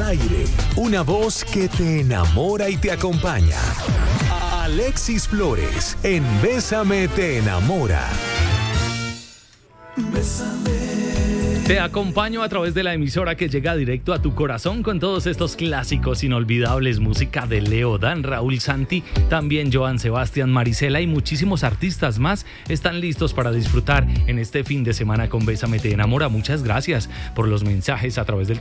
aire, una voz que te enamora y te acompaña. Alexis Flores, en Bésame te enamora. Bésame. Te acompaño a través de la emisora que llega directo a tu corazón con todos estos clásicos inolvidables, música de Leo Dan, Raúl Santi, también Joan Sebastián, Marisela y muchísimos artistas más están listos para disfrutar en este fin de semana con Bésame te enamora. Muchas gracias por los mensajes a través del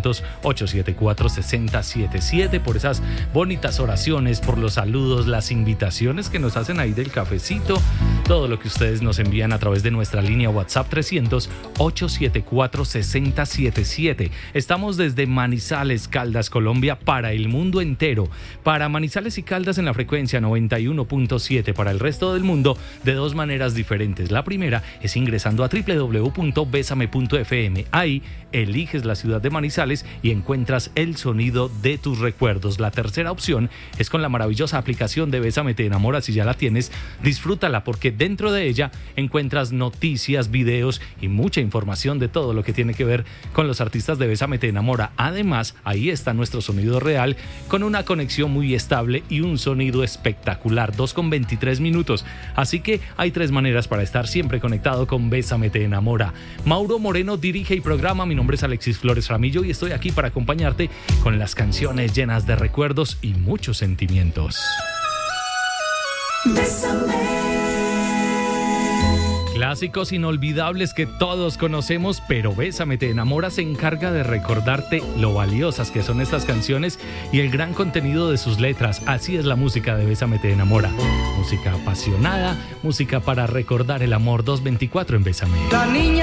300-874-6077, por esas bonitas oraciones, por los saludos, las invitaciones que nos hacen ahí del cafecito, todo lo que ustedes nos envían a través de nuestra línea WhatsApp 300-874-6077. Estamos desde Manizales, Caldas, Colombia, para el mundo entero. Para Manizales y Caldas en la frecuencia 91.7. Para el resto del mundo de dos maneras diferentes. La primera es ingresando a www.besame.fm. Ahí eliges la ciudad de Manizales y encuentras el sonido de tus recuerdos. La tercera opción es con la maravillosa aplicación de Bésame te enamora. Si ya la tienes, disfrútala, porque dentro de ella encuentras noticias, videos y mucha información de todo lo que tiene que ver con los artistas de Bésame te enamora. Además, ahí está nuestro sonido real con una conexión muy estable y un sonido espectacular, 2:23 minutos. Así que hay tres maneras para estar siempre conectado con Bésame te enamora. Mauro Moreno dirige y programa. Mi nombre es Alexis Flores Ramillo y estoy aquí para acompañarte con las canciones llenas de recuerdos y muchos sentimientos. Bésame. Clásicos inolvidables que todos conocemos, pero Bésame te enamora se encarga de recordarte lo valiosas que son estas canciones y el gran contenido de sus letras. Así es la música de Bésame te enamora. Música apasionada, música para recordar el amor. 2:24 en Bésame. La niña